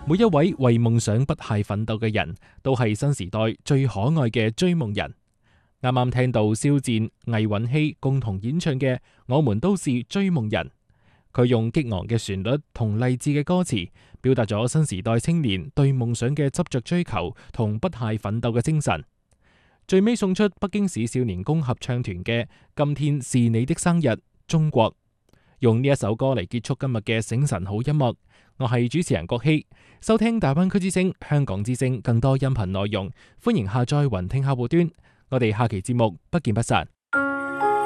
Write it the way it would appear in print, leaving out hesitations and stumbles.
每一位為夢想不懈奮鬥嘅人，都係新時代最可愛嘅追夢人。啱啱聽到肖戰、魏允熙共同演唱嘅《我們都是追夢人》，佢用激昂嘅旋律同勵志嘅歌詞，表達咗新時代青年對夢想嘅執着追求同不懈奮鬥嘅精神。最尾送出北京市少年宮合唱團嘅《今天是你的生日，中國》，用呢一首歌嚟結束今日嘅醒神好音樂。我係主持人郭希，收聽大灣區之聲、香港之聲更多音頻內容，歡迎下載雲聽客戶端。我哋下期節目不見不散。